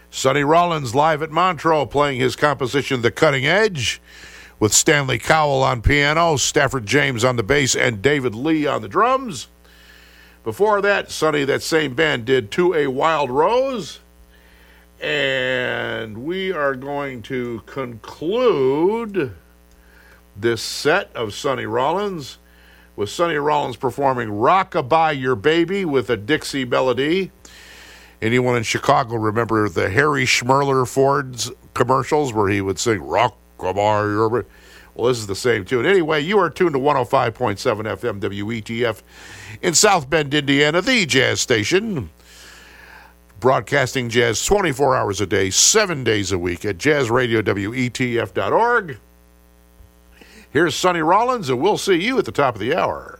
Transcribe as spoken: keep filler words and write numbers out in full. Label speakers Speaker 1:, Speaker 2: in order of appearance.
Speaker 1: Sonny Rollins live at Montreux playing his composition The Cutting Edge with Stanley Cowell on piano, Stafford James on the bass, and David Lee on the drums. Before that, Sonny, that same band, did To a Wild Rose. And we are going to conclude this set of Sonny Rollins with Sonny Rollins performing Rockabye Your Baby with a Dixie melody. Anyone in Chicago remember the Harry Schmerler Ford's commercials where he would sing Rockabye Your Baby? Well, this is the same tune. Anyway, you are tuned to one oh five point seven F M W E T F in South Bend, Indiana, the jazz station. Broadcasting jazz twenty-four hours a day, seven days a week at jazz radio W E T F dot org. Here's Sonny Rollins, and we'll see you at the top of the hour.